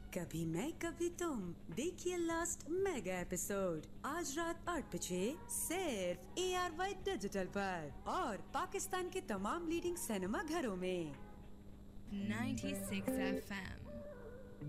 कभी मैं कभी तुम देखिए लास्ट मेगा एपिसोड आज रात 8 बजे सिर्फ ARY डिजिटल पर और पाकिस्तान के तमाम लीडिंग सिनेमा घरों में। 96 FM